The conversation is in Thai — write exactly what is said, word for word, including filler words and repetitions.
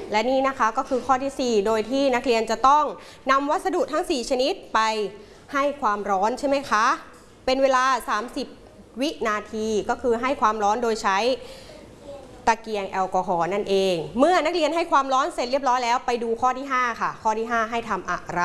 และนี่นะคะก็คือข้อที่สี่โดยที่นักเรียนจะต้องนำวัสดุทั้งสี่ชนิดไปให้ความร้อนใช่ไหมคะเป็นเวลาสามสิบวินาทีก็คือให้ความร้อนโดยใช้ตะเกียงแอลกอฮอล์นั่นเองเมื่อนักเรียนให้ความร้อนเสร็จเรียบร้อยแล้วไปดูข้อที่ห้าค่ะข้อที่ห้าให้ทำอะไร